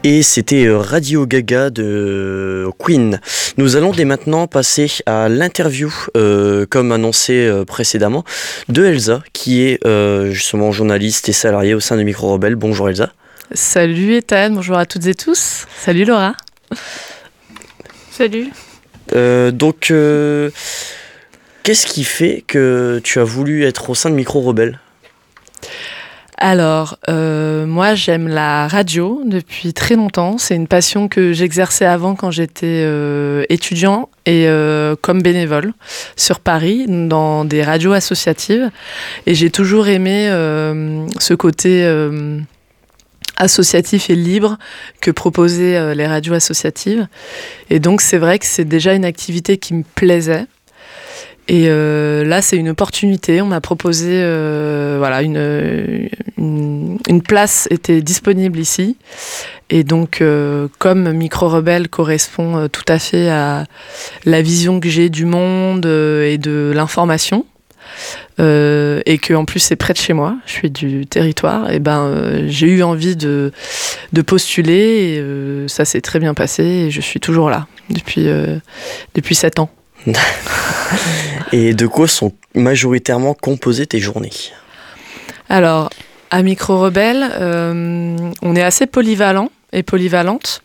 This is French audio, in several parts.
Et c'était Radio Gaga de Queen. Nous allons dès maintenant passer à l'interview, comme annoncé précédemment, de Elsa, qui est justement journaliste et salariée au sein de Micro Rebelle. Bonjour Elsa. Salut Ethan, bonjour à toutes et tous. Salut Laura. Salut. Qu'est-ce qui fait que tu as voulu être au sein de Micro Rebelle ? Alors, moi j'aime la radio depuis très longtemps. C'est une passion que j'exerçais avant quand j'étais étudiant et comme bénévole sur Paris, dans des radios associatives. Et j'ai toujours aimé ce côté associatif et libre que proposaient les radios associatives. Et donc c'est vrai que c'est déjà une activité qui me plaisait. Et là, c'est une opportunité. On m'a proposé, une place était disponible ici. Et donc, comme Micro Rebelle correspond tout à fait à la vision que j'ai du monde et de l'information, et que en plus c'est près de chez moi, je suis du territoire, et j'ai eu envie de postuler. Et ça s'est très bien passé. Et je suis toujours là depuis 7 ans. Et de quoi sont majoritairement composées tes journées ? Alors, à Micro Rebelle, on est assez polyvalent et polyvalente.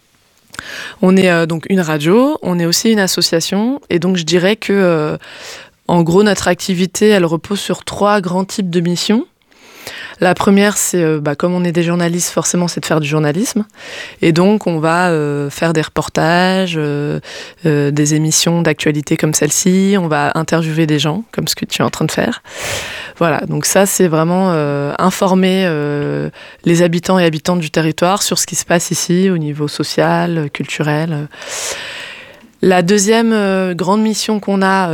On est donc une radio, on est aussi une association, et donc je dirais que, en gros, notre activité, elle repose sur 3 grands types de missions. La première, c'est, comme on est des journalistes, forcément, c'est de faire du journalisme. Et donc, on va faire des reportages, des émissions d'actualité comme celle-ci. On va interviewer des gens, comme ce que tu es en train de faire. Voilà, donc ça, c'est vraiment informer les habitants et habitantes du territoire sur ce qui se passe ici, au niveau social, culturel. La deuxième grande mission qu'on a,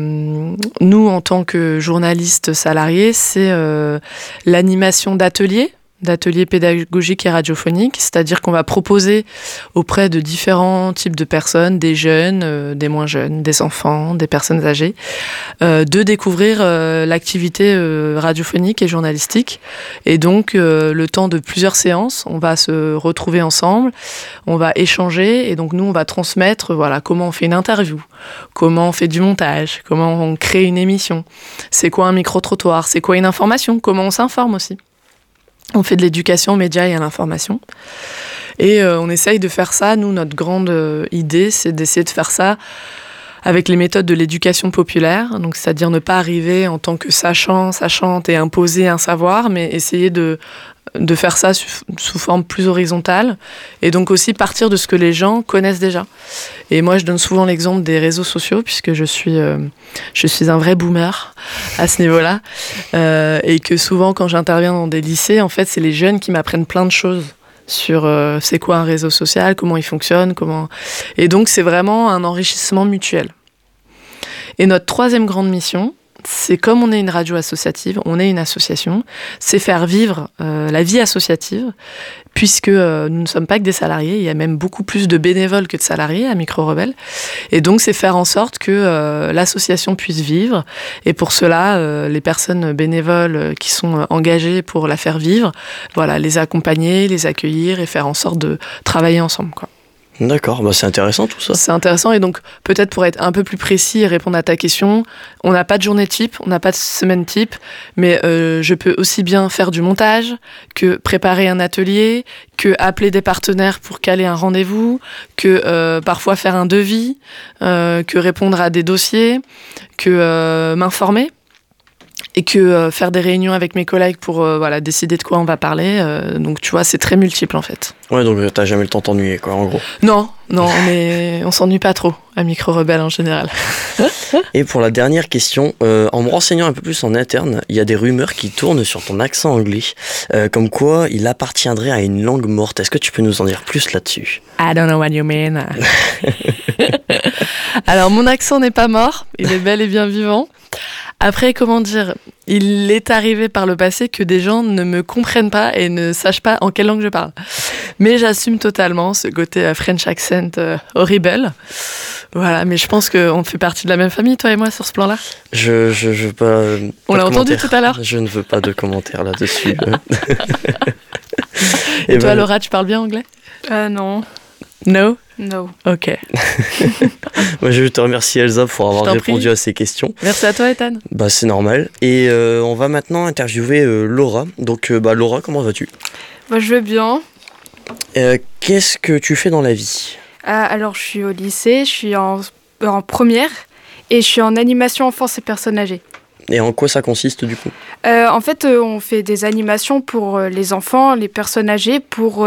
nous, en tant que journalistes salariés, c'est l'animation d'ateliers pédagogiques et radiophoniques, c'est-à-dire qu'on va proposer auprès de différents types de personnes, des jeunes, des moins jeunes, des enfants, des personnes âgées, de découvrir l'activité radiophonique et journalistique. Et donc, le temps de plusieurs séances, on va se retrouver ensemble, on va échanger, et donc nous, on va transmettre comment on fait une interview, comment on fait du montage, comment on crée une émission, c'est quoi un micro-trottoir, c'est quoi une information, comment on s'informe aussi. On fait de l'éducation aux médias et à l'information. Et on essaye de faire ça. Nous, notre grande idée, c'est d'essayer de faire ça avec les méthodes de l'éducation populaire. Donc, c'est-à-dire ne pas arriver en tant que sachante et imposer un savoir, mais essayer de faire ça sous forme plus horizontale. Et donc aussi partir de ce que les gens connaissent déjà. Et moi, je donne souvent l'exemple des réseaux sociaux, puisque je suis un vrai boomer à ce niveau-là. Et que souvent, quand j'interviens dans des lycées, en fait, c'est les jeunes qui m'apprennent plein de choses sur c'est quoi un réseau social, comment il fonctionne, Et donc, c'est vraiment un enrichissement mutuel. Et notre 3e grande mission, c'est comme on est une radio associative, on est une association, c'est faire vivre la vie associative, puisque nous ne sommes pas que des salariés, il y a même beaucoup plus de bénévoles que de salariés à Micro Rebelle. Et donc, c'est faire en sorte que l'association puisse vivre. Et pour cela, les personnes bénévoles qui sont engagées pour la faire vivre, les accompagner, les accueillir et faire en sorte de travailler ensemble, quoi. D'accord, c'est intéressant tout ça. C'est intéressant, et donc peut-être pour être un peu plus précis et répondre à ta question, on n'a pas de journée type, on n'a pas de semaine type, mais je peux aussi bien faire du montage, que préparer un atelier, que appeler des partenaires pour caler un rendez-vous, que parfois faire un devis, que répondre à des dossiers, que m'informer. Et que faire des réunions avec mes collègues pour décider de quoi on va parler. Donc, tu vois, c'est très multiple, en fait. Ouais, donc t'as jamais le temps de t'ennuyer, quoi, en gros. Non, on s'ennuie pas trop à Micro Rebelle, en général. Et pour la dernière question, en me renseignant un peu plus en interne, il y a des rumeurs qui tournent sur ton accent anglais, comme quoi il appartiendrait à une langue morte. Est-ce que tu peux nous en dire plus là-dessus ? I don't know what you mean. Alors, mon accent n'est pas mort, il est bel et bien vivant. Après, comment dire, il est arrivé par le passé que des gens ne me comprennent pas et ne sachent pas en quelle langue je parle. Mais j'assume totalement ce côté French accent horrible. Voilà, mais je pense qu'on fait partie de la même famille, toi et moi, sur ce plan-là. Je veux pas... On l'a entendu tout à l'heure. Je ne veux pas de commentaires là-dessus. Et toi, Laura, tu parles bien anglais? Non. No? No. Ok. Moi, je te remercie Elsa pour avoir répondu à ces questions. Merci à toi, Ethan. Bah, c'est normal. Et on va maintenant interviewer Laura. Donc, Laura, comment vas-tu? Bah, je vais bien. Qu'est-ce que tu fais dans la vie? Alors, je suis au lycée, je suis en première et je suis en animation enfance et personnes âgées. Et en quoi ça consiste du coup? En fait, on fait des animations pour les enfants, les personnes âgées, pour...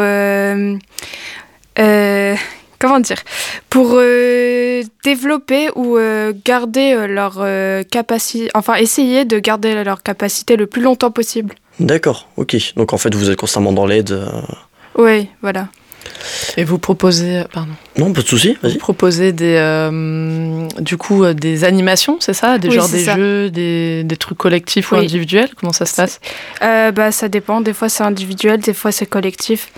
comment dire? Pour développer ou garder leur capacité... Enfin, essayer de garder leur capacité le plus longtemps possible. D'accord, ok. Donc en fait, vous êtes constamment dans l'aide. Oui, voilà. Et vous proposez... Pardon. Non, pas de souci, vas-y. Vous proposez des animations, c'est ça? Des jeux, des trucs collectifs ou individuels? Comment ça se passe? Ça dépend. Des fois, c'est individuel, des fois, c'est collectif.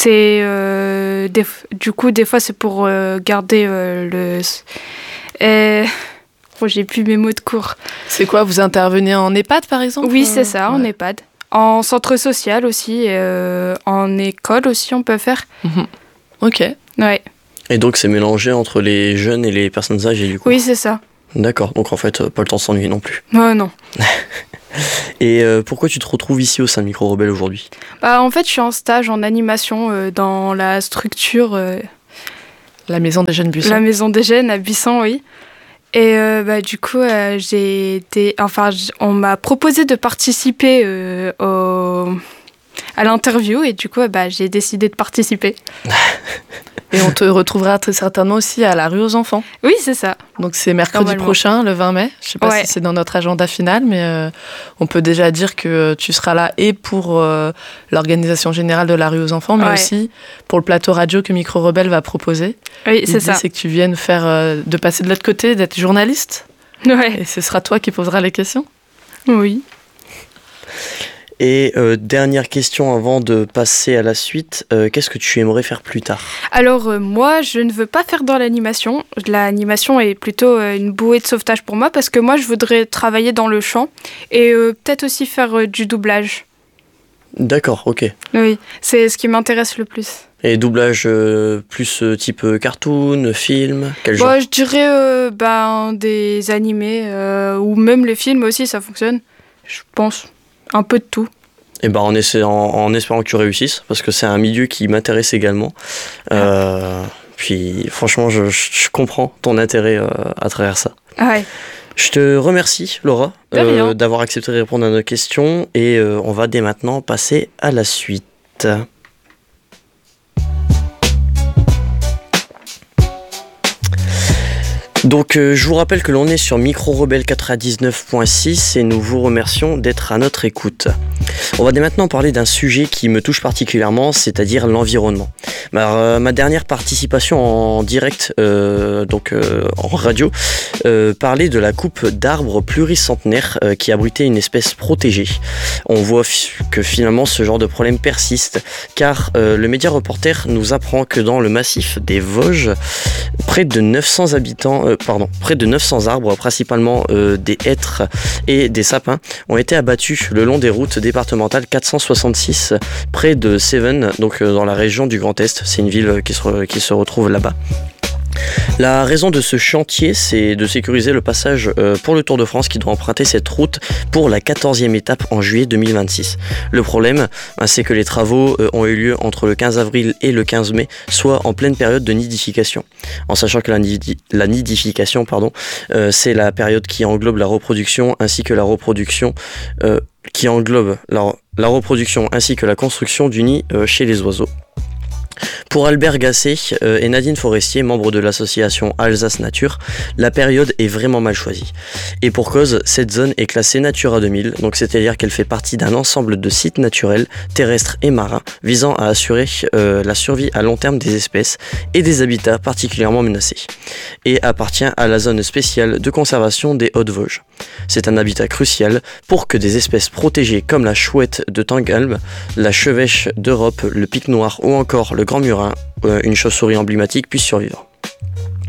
Du coup, des fois, c'est pour garder le... j'ai plus mes mots de cours. C'est quoi? Vous intervenez en EHPAD, par exemple? Oui, c'est ça, en EHPAD. En centre social aussi, en école aussi, on peut faire. Ok. Ouais. Et donc, c'est mélangé entre les jeunes et les personnes âgées, du coup? Oui, c'est ça. D'accord. Donc, en fait, pas le temps de s'ennuyer non plus. Non. Et pourquoi tu te retrouves ici au sein de Micro Rebelle aujourd'hui? En fait, je suis en stage en animation dans la structure... La Maison des Jeunes Buissons. La Maison des Jeunes à Buissons, oui. Et du coup, on m'a proposé de participer à l'interview et du coup, j'ai décidé de participer. Et on te retrouvera très certainement aussi à la rue aux enfants. Oui, c'est ça. Donc c'est mercredi prochain, le 20 mai. Je ne sais pas si c'est dans notre agenda final, mais on peut déjà dire que tu seras là et pour l'organisation générale de la rue aux enfants, mais aussi pour le plateau radio que Micro Rebelle va proposer. Oui, c'est ça. L'idée, c'est que tu viennes de passer de l'autre côté, d'être journaliste. Ouais. Et ce sera toi qui poseras les questions. Oui. Et dernière question avant de passer à la suite, qu'est-ce que tu aimerais faire plus tard? Alors moi, je ne veux pas faire dans l'animation. L'animation est plutôt une bouée de sauvetage pour moi parce que moi, je voudrais travailler dans le chant et peut-être aussi faire du doublage. D'accord, ok. Oui, c'est ce qui m'intéresse le plus. Et doublage plus type cartoon, film, quel genre? Je dirais des animés ou même les films aussi, ça fonctionne. Je pense. Un peu de tout. Et en espérant que tu réussisses, parce que c'est un milieu qui m'intéresse également. Puis franchement, je comprends ton intérêt à travers ça. Ouais. Je te remercie, Laura, d'avoir accepté de répondre à nos questions. Et on va dès maintenant passer à la suite. Donc je vous rappelle que l'on est sur Micro Rebelle 99.6 et nous vous remercions d'être à notre écoute. On va dès maintenant parler d'un sujet qui me touche particulièrement, c'est-à-dire l'environnement. Ma dernière participation en direct, en radio, parlait de la coupe d'arbres pluricentenaires qui abritait une espèce protégée. On voit que finalement ce genre de problème persiste, car le média reporter nous apprend que dans le massif des Vosges, près de 900 arbres, principalement des hêtres et des sapins, ont été abattus le long des routes départementales 466 près de Seven, donc dans la région du Grand Est. C'est une ville qui se retrouve là-bas. La raison de ce chantier, c'est de sécuriser le passage pour le Tour de France qui doit emprunter cette route pour la 14e étape en juillet 2026. Le problème, c'est que les travaux ont eu lieu entre le 15 avril et le 15 mai, soit en pleine période de nidification. En sachant que la nidification, c'est la période qui englobe la reproduction ainsi que la reproduction la reproduction ainsi que la construction du nid chez les oiseaux. Pour Albert Gasset et Nadine Forestier, membres de l'association Alsace Nature, la période est vraiment mal choisie. Et pour cause, cette zone est classée Natura 2000, donc c'est-à-dire qu'elle fait partie d'un ensemble de sites naturels, terrestres et marins, visant à assurer la survie à long terme des espèces et des habitats particulièrement menacés, et appartient à la zone spéciale de conservation des Hautes-Vosges. C'est un habitat crucial pour que des espèces protégées comme la chouette de Tanghalm, la chevêche d'Europe, le pic noir ou encore le grand murin, une chauve-souris emblématique, puissent survivre.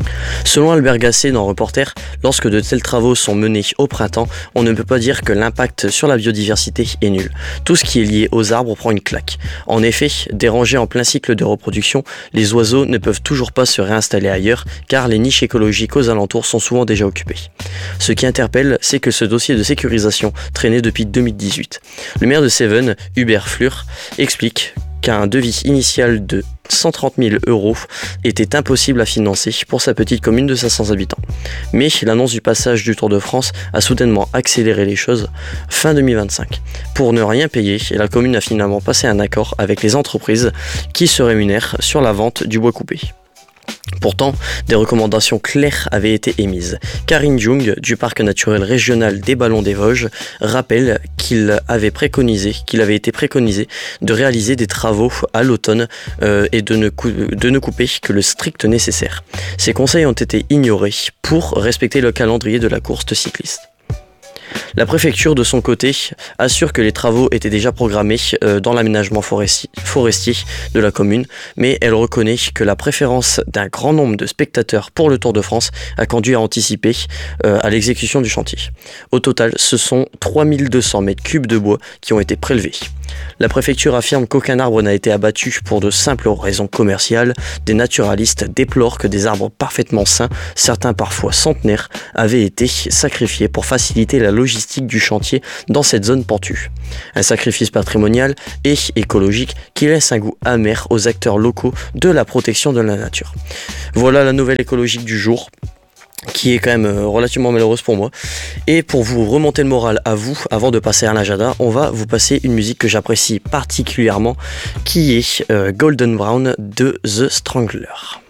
Selon Albert Gasset dans Reporter, lorsque de tels travaux sont menés au printemps, on ne peut pas dire que l'impact sur la biodiversité est nul. Tout ce qui est lié aux arbres prend une claque. En effet, dérangés en plein cycle de reproduction, les oiseaux ne peuvent toujours pas se réinstaller ailleurs car les niches écologiques aux alentours sont souvent déjà occupées. Ce qui interpelle, c'est que ce dossier de sécurisation traînait depuis 2018. Le maire de Seven, Hubert Flur, explique qu'un devis initial de 130 000 € était impossible à financer pour sa petite commune de 500 habitants. Mais l'annonce du passage du Tour de France a soudainement accéléré les choses fin 2025. Pour ne rien payer, la commune a finalement passé un accord avec les entreprises qui se rémunèrent sur la vente du bois coupé. Pourtant, des recommandations claires avaient été émises. Karine Jung, du parc naturel régional des Ballons des Vosges, rappelle qu'il avait été préconisé de réaliser des travaux à l'automne et de ne couper que le strict nécessaire. Ces conseils ont été ignorés pour respecter le calendrier de la course cycliste. La préfecture, de son côté, assure que les travaux étaient déjà programmés dans l'aménagement forestier de la commune, mais elle reconnaît que la préférence d'un grand nombre de spectateurs pour le Tour de France a conduit à anticiper à l'exécution du chantier. Au total, ce sont 3200 mètres cubes de bois qui ont été prélevés. La préfecture affirme qu'aucun arbre n'a été abattu pour de simples raisons commerciales. Des naturalistes déplorent que des arbres parfaitement sains, certains parfois centenaires, avaient été sacrifiés pour faciliter la logistique du chantier dans cette zone pentue. Un sacrifice patrimonial et écologique qui laisse un goût amer aux acteurs locaux de la protection de la nature. Voilà la nouvelle écologique du jour, qui est quand même relativement malheureuse pour moi. Et pour vous remonter le moral à vous, avant de passer à l'agenda, on va vous passer une musique que j'apprécie particulièrement, qui est Golden Brown de The Strangler.